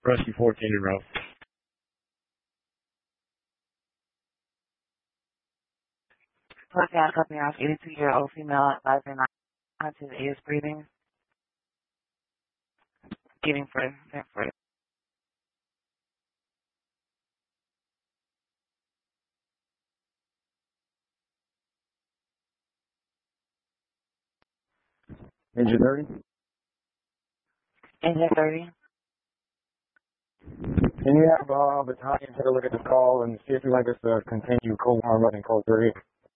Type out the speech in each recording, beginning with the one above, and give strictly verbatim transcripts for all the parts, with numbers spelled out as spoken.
Rescue fourteen in row. Okay, I'll copy off eighty-two-year-old female advisor onto the is breathing. Getting for for Engine thirty. engine thirty. Can you have uh, battalion take a look at this call and see if you'd like us to continue code one running code three?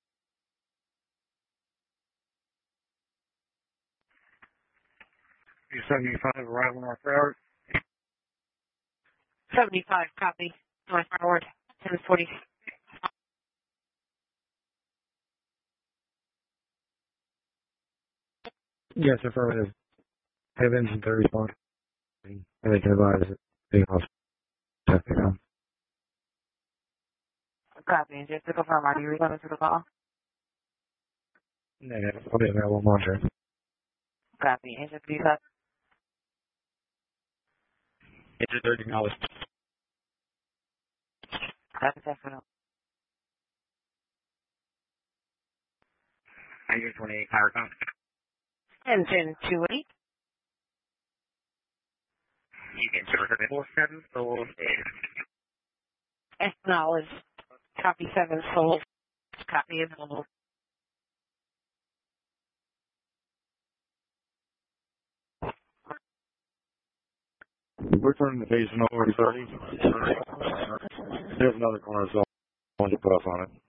You seventy-five arrival North Railroad. seventy-five, copy. North forward, ten forty. Yes, affirmative. Have engine thirty respond. And they can advise it. Being off. Copy. And just to confirm, are you responding to the call? Negative. I'll be available monitoring. Copy. Engine three, copy. Engine thirty acknowledged. Copy, definitely. Engine twenty-eight, power count. Engine two eight. Engine four seven, sold. Acknowledge. Copy seven, sold. Copy available. We're turning the base over to thirty. There's another corner, so I want to put us on it.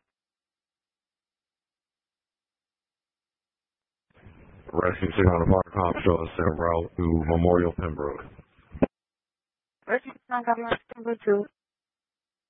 Rescue six on the fire cop show us en route to Memorial Pembroke. Rescue, copy, number two.